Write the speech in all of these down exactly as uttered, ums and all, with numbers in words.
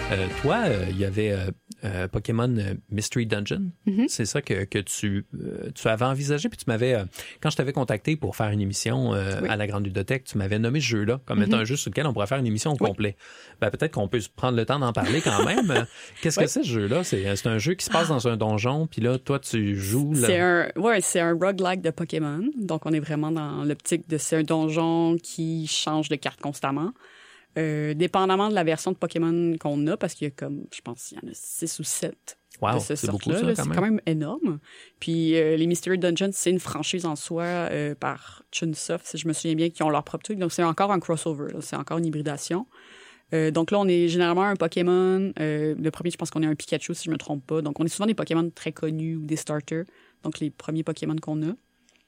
Euh, toi, euh, il y avait euh, euh, Pokémon Mystery Dungeon. Mm-hmm. C'est ça que, que tu, euh, tu avais envisagé. Puis tu m'avais, euh, quand je t'avais contacté pour faire une émission euh, oui. à la Grande Ludothèque, tu m'avais nommé ce jeu-là comme mm-hmm. étant un jeu sur lequel on pourrait faire une émission au oui. complet. Ben, peut-être qu'on peut prendre le temps d'en parler quand même. Qu'est-ce oui. que c'est ce jeu-là? C'est, c'est un jeu qui se passe dans un donjon. Puis là, toi, tu joues... Là... C'est un, ouais, c'est un roguelike de Pokémon. Donc, on est vraiment dans l'optique de c'est un donjon qui change de carte constamment. Euh, dépendamment de la version de Pokémon qu'on a, parce qu'il y a comme, je pense, il y en a six ou sept wow, de ce c'est sorte-là. Beaucoup, ça, là. Quand c'est même. quand même énorme. Puis euh, les Mystery Dungeons, c'est une franchise en soi euh, par Chunsoft, si je me souviens bien, qui ont leur propre truc. Donc, c'est encore un crossover. Là. C'est encore une hybridation. Euh, donc là, on est généralement un Pokémon. Euh, le premier, je pense qu'on est un Pikachu, si je me trompe pas. Donc, on est souvent des Pokémon très connus ou des starters. Donc, les premiers Pokémon qu'on a.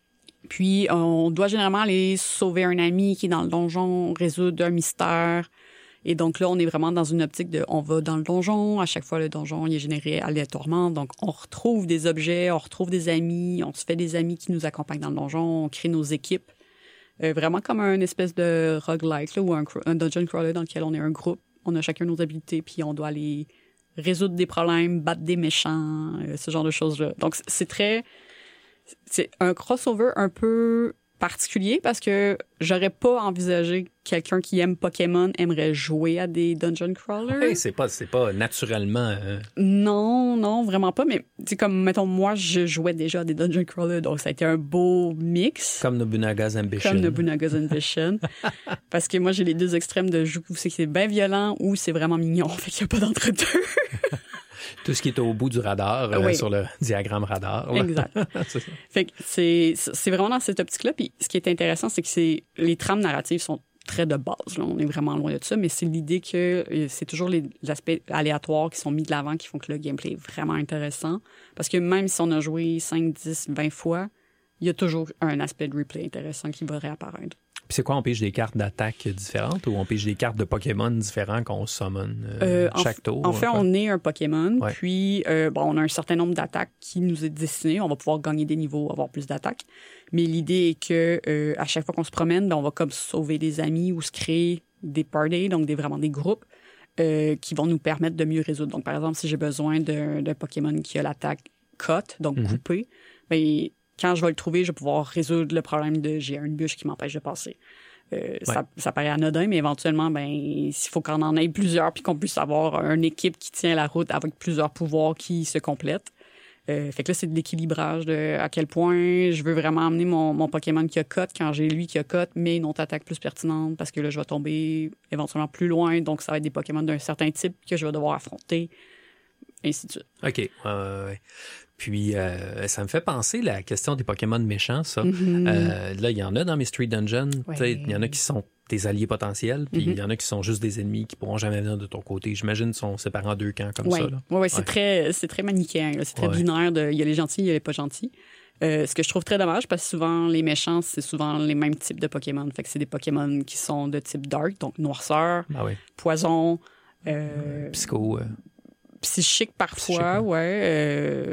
Puis, on doit généralement aller sauver un ami qui est dans le donjon, résoudre un mystère. Et donc là, on est vraiment dans une optique de, on va dans le donjon. À chaque fois, le donjon, il est généré aléatoirement. Donc, on retrouve des objets, on retrouve des amis, on se fait des amis qui nous accompagnent dans le donjon, on crée nos équipes. Euh, vraiment comme un espèce de roguelike, là, ou un, un dungeon crawler dans lequel on est un groupe. On a chacun nos habilités, puis on doit aller résoudre des problèmes, battre des méchants, euh, ce genre de choses-là. Donc, c'est très... C'est un crossover un peu particulier parce que j'aurais pas envisagé que quelqu'un qui aime Pokémon aimerait jouer à des dungeon crawlers. Oui, c'est pas, c'est pas naturellement... Euh... Non, non, vraiment pas. Mais c'est comme, mettons, moi, je jouais déjà à des dungeon crawlers, donc ça a été un beau mix. Comme Nobunaga's Ambition. Comme Nobunaga's Ambition. Parce que moi, j'ai les deux extrêmes de jeu où c'est que c'est bien violent ou c'est vraiment mignon. Fait qu'il y a pas d'entre-deux. Tout ce qui est au bout du radar, euh, oui. sur le diagramme radar. Ouais. Exact. c'est ça. Fait que c'est, c'est vraiment dans cette optique-là. Puis ce qui est intéressant, c'est que c'est, les trames narratives sont très de base. Là. On est vraiment loin de ça, mais c'est l'idée que c'est toujours les, les aspects aléatoires qui sont mis de l'avant qui font que le gameplay est vraiment intéressant. Parce que même si on a joué cinq, dix, vingt fois, il y a toujours un aspect de replay intéressant qui va réapparaître. Puis c'est quoi, on pige des cartes d'attaque différentes ou on pige des cartes de Pokémon différents qu'on summon euh, euh, chaque en, tour? En fait, quoi? on est un Pokémon, ouais. puis euh, bon, on a un certain nombre d'attaques qui nous est destiné. On va pouvoir gagner des niveaux, avoir plus d'attaques. Mais l'idée est que euh, à chaque fois qu'on se promène, ben, on va comme sauver des amis ou se créer des parties, donc des, vraiment des groupes euh, qui vont nous permettre de mieux résoudre. Donc, par exemple, si j'ai besoin d'un, d'un Pokémon qui a l'attaque cut, donc mm-hmm. coupée, ben, quand je vais le trouver, je vais pouvoir résoudre le problème de j'ai une bûche qui m'empêche de passer. Euh, ouais. ça, ça paraît anodin, mais éventuellement, ben, il faut qu'on en ait plusieurs puis qu'on puisse avoir une équipe qui tient la route avec plusieurs pouvoirs qui se complètent. Euh, fait que là, c'est de l'équilibrage de à quel point je veux vraiment amener mon, mon Pokémon qui a cut quand j'ai lui qui a cut, mais une autre attaque plus pertinente parce que là, je vais tomber éventuellement plus loin. Donc, ça va être des Pokémon d'un certain type que je vais devoir affronter, ainsi de suite. OK. Euh, Puis, euh, ça me fait penser la question des Pokémon méchants, ça. Mm-hmm. Euh, là, il y en a dans Mystery Dungeon. Ouais. Il y en a qui sont des alliés potentiels, puis il mm-hmm. y en a qui sont juste des ennemis qui pourront jamais venir de ton côté. J'imagine qu'ils sont séparés en deux camps comme ouais. ça. Là. Ouais, ouais, c'est, ouais. Très, c'est très manichéen. Là. C'est très ouais. binaire. De, il y a les gentils, il y a les pas gentils. Euh, ce que je trouve très dommage, parce que souvent, les méchants, c'est souvent les mêmes types de Pokémon. Fait que c'est des Pokémon qui sont de type dark, donc noirceur, ah oui. poison... Euh, Psycho... Euh... psychique parfois, psychique, ouais. ouais euh,